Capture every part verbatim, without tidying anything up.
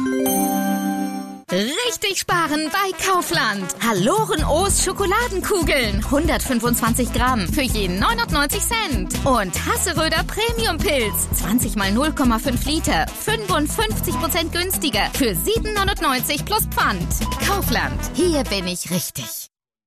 Richtig sparen bei Kaufland. Haloren O's Schokoladenkugeln. hundertfünfundzwanzig Gramm für jeden neunundneunzig Cent. Und Hasseröder Premium Pilz. zwanzig mal null Komma fünf Liter. fünfundfünfzig Prozent günstiger. Für sieben neunundneunzig plus Pfand. Kaufland. Hier bin ich richtig.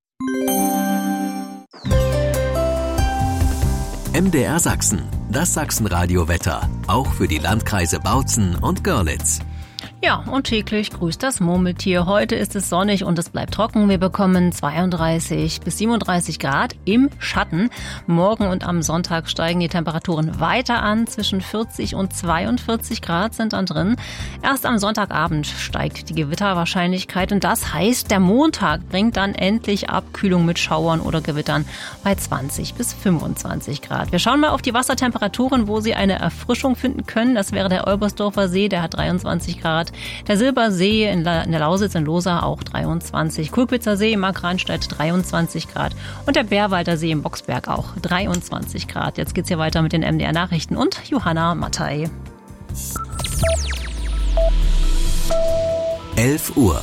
M D R Sachsen. Das Sachsenradio-Wetter. Auch für die Landkreise Bautzen und Görlitz. Ja, und täglich grüßt das Murmeltier. Heute ist es sonnig und es bleibt trocken. Wir bekommen zweiunddreißig bis siebenunddreißig Grad im Schatten. Morgen und am Sonntag steigen die Temperaturen weiter an. Zwischen vierzig und zweiundvierzig Grad sind dann drin. Erst am Sonntagabend steigt die Gewitterwahrscheinlichkeit. Und das heißt, der Montag bringt dann endlich Abkühlung mit Schauern oder Gewittern bei zwanzig bis fünfundzwanzig Grad. Wir schauen mal auf die Wassertemperaturen, wo Sie eine Erfrischung finden können. Das wäre der Olbersdorfer See, der hat dreiundzwanzig Grad. Der Silbersee in der Lausitz in Losa auch dreiundzwanzig. Kulkwitzer See im Markranstädt dreiundzwanzig Grad. Und der Bärwalder See im Boxberg auch dreiundzwanzig Grad. Jetzt geht's hier weiter mit den M D R Nachrichten und Johanna Mattei. elf Uhr.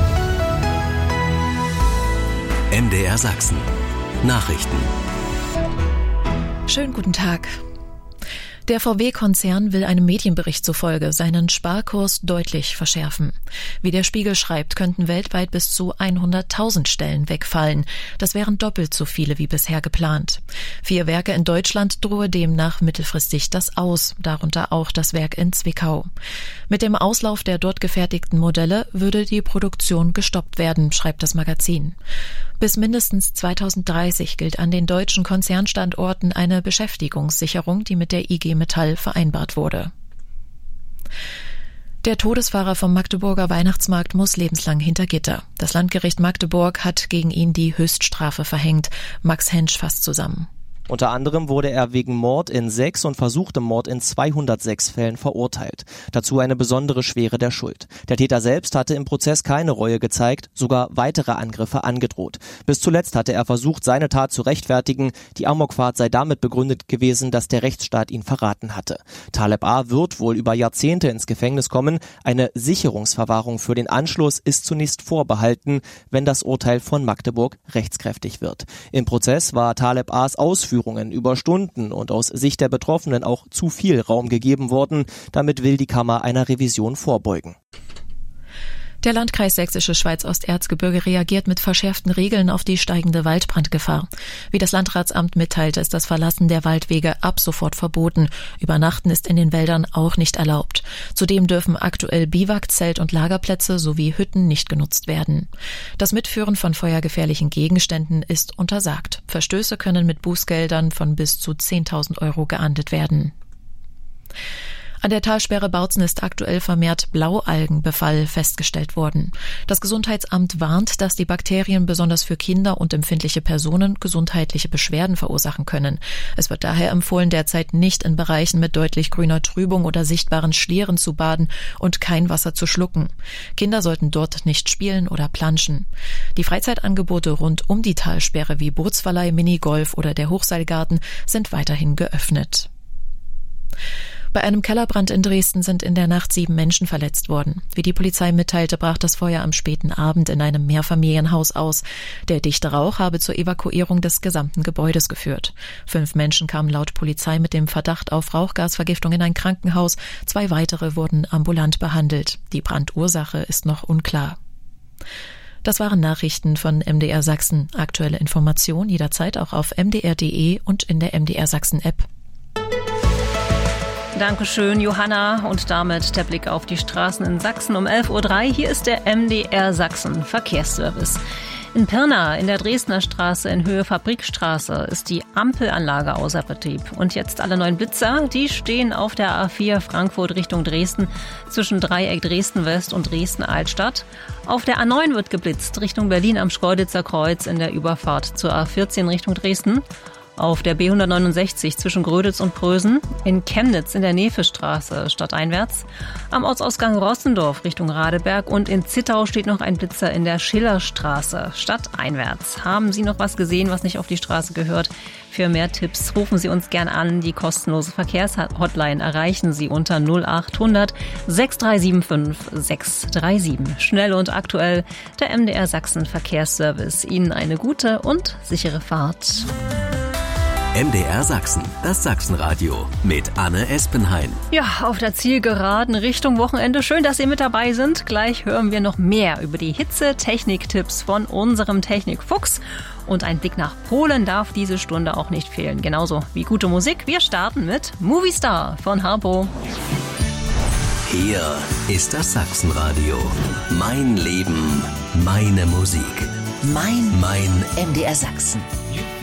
M D R Sachsen. Nachrichten. Schönen guten Tag. Der V W-Konzern will einem Medienbericht zufolge seinen Sparkurs deutlich verschärfen. Wie der Spiegel schreibt, könnten weltweit bis zu hunderttausend Stellen wegfallen. Das wären doppelt so viele wie bisher geplant. Vier Werke in Deutschland drohe demnach mittelfristig das Aus, darunter auch das Werk in Zwickau. Mit dem Auslauf der dort gefertigten Modelle würde die Produktion gestoppt werden, schreibt das Magazin. Bis mindestens zweitausenddreißig gilt an den deutschen Konzernstandorten eine Beschäftigungssicherung, die mit der I G Metall vereinbart wurde. Der Todesfahrer vom Magdeburger Weihnachtsmarkt muss lebenslang hinter Gitter. Das Landgericht Magdeburg hat gegen ihn die Höchststrafe verhängt. Max Hensch fasst zusammen. Unter anderem wurde er wegen Mord in sechs und versuchtem Mord in zweihundertsechs Fällen verurteilt. Dazu eine besondere Schwere der Schuld. Der Täter selbst hatte im Prozess keine Reue gezeigt, sogar weitere Angriffe angedroht. Bis zuletzt hatte er versucht, seine Tat zu rechtfertigen. Die Amokfahrt sei damit begründet gewesen, dass der Rechtsstaat ihn verraten hatte. Taleb A. wird wohl über Jahrzehnte ins Gefängnis kommen. Eine Sicherungsverwahrung für den Anschluss ist zunächst vorbehalten, wenn das Urteil von Magdeburg rechtskräftig wird. Im Prozess war Taleb A.'s Ausführung über Stunden und aus Sicht der Betroffenen auch zu viel Raum gegeben worden. Damit will die Kammer einer Revision vorbeugen. Der Landkreis Sächsische Schweiz-Osterzgebirge reagiert mit verschärften Regeln auf die steigende Waldbrandgefahr. Wie das Landratsamt mitteilte, ist das Verlassen der Waldwege ab sofort verboten. Übernachten ist in den Wäldern auch nicht erlaubt. Zudem dürfen aktuell Biwak-, Zelt- und Lagerplätze sowie Hütten nicht genutzt werden. Das Mitführen von feuergefährlichen Gegenständen ist untersagt. Verstöße können mit Bußgeldern von bis zu zehntausend Euro geahndet werden. An der Talsperre Bautzen ist aktuell vermehrt Blaualgenbefall festgestellt worden. Das Gesundheitsamt warnt, dass die Bakterien besonders für Kinder und empfindliche Personen gesundheitliche Beschwerden verursachen können. Es wird daher empfohlen, derzeit nicht in Bereichen mit deutlich grüner Trübung oder sichtbaren Schlieren zu baden und kein Wasser zu schlucken. Kinder sollten dort nicht spielen oder planschen. Die Freizeitangebote rund um die Talsperre wie Bootsverleih, Minigolf oder der Hochseilgarten sind weiterhin geöffnet. Bei einem Kellerbrand in Dresden sind in der Nacht sieben Menschen verletzt worden. Wie die Polizei mitteilte, brach das Feuer am späten Abend in einem Mehrfamilienhaus aus. Der dichte Rauch habe zur Evakuierung des gesamten Gebäudes geführt. Fünf Menschen kamen laut Polizei mit dem Verdacht auf Rauchgasvergiftung in ein Krankenhaus. Zwei weitere wurden ambulant behandelt. Die Brandursache ist noch unklar. Das waren Nachrichten von M D R Sachsen. Aktuelle Informationen jederzeit auch auf m d r punkt d e und in der M D R Sachsen App. Dankeschön, Johanna. Und damit der Blick auf die Straßen in Sachsen um elf Uhr drei. Hier ist der M D R Sachsen Verkehrsservice. In Pirna in der Dresdner Straße in Höhe Fabrikstraße ist die Ampelanlage außer Betrieb. Und jetzt alle neuen Blitzer, die stehen auf der A vier Frankfurt Richtung Dresden zwischen Dreieck Dresden-West und Dresden-Altstadt. Auf der A neun wird geblitzt Richtung Berlin am Schkeuditzer Kreuz in der Überfahrt zur A vierzehn Richtung Dresden. Auf der B hundertneunundsechzig zwischen Gröditz und Prösen, in Chemnitz in der Nevestraße stadteinwärts, am Ortsausgang Rossendorf Richtung Radeberg und in Zittau steht noch ein Blitzer in der Schillerstraße stadteinwärts. Haben Sie noch was gesehen, was nicht auf die Straße gehört? Für mehr Tipps rufen Sie uns gern an. Die kostenlose Verkehrshotline erreichen Sie unter null acht hundert sechs drei sieben fünf sechs drei sieben. Schnell und aktuell der M D R Sachsen Verkehrsservice. Ihnen eine gute und sichere Fahrt. M D R Sachsen, das Sachsenradio mit Anne Espenhain. Ja, auf der Zielgeraden Richtung Wochenende. Schön, dass Sie mit dabei sind. Gleich hören wir noch mehr über die Hitze-Technik-Tipps von unserem Technikfuchs. Und ein Blick nach Polen darf diese Stunde auch nicht fehlen. Genauso wie gute Musik. Wir starten mit Movie Star von Harpo. Hier ist das Sachsenradio. Mein Leben, meine Musik. Mein, mein M D R Sachsen.